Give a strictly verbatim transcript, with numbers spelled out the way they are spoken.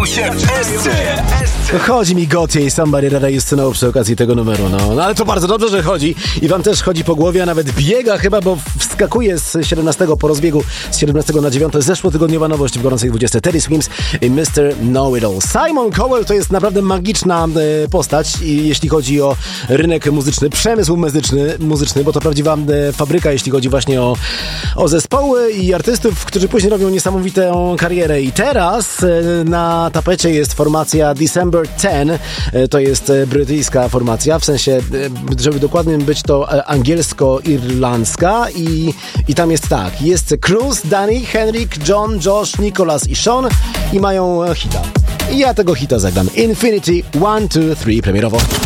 Bawią się w Esce. Chodzi mi Gotye i Somebody That I Used To Know przy okazji tego numeru, no. no. Ale to bardzo dobrze, że chodzi i wam też chodzi po głowie, a nawet biega chyba, bo wskakuje z siedemnastego po rozbiegu z siedemnastego na dziewiąte. Zeszłotygodniowa nowość w gorącej dwudziestej. Teddy Swims i mister Know-It-All. Simon Cowell to jest naprawdę magiczna e, postać, i jeśli chodzi o rynek muzyczny, przemysł muzyczny, muzyczny, bo to prawdziwa e, fabryka, jeśli chodzi właśnie o, o zespoły i artystów, którzy później robią niesamowitą karierę. I teraz e, na tapecie jest formacja December ten. E, to jest e, brytyjska formacja, w sensie, e, żeby dokładnym być, to e, angielsko-irlandzka i, i tam jest tak. Jest Cruz, Danny, Henrik, John, Josh, Nicholas i Sean i mają e, hita. I ja tego hita zagram. Infinity jeden, dwa, trzy premierowo.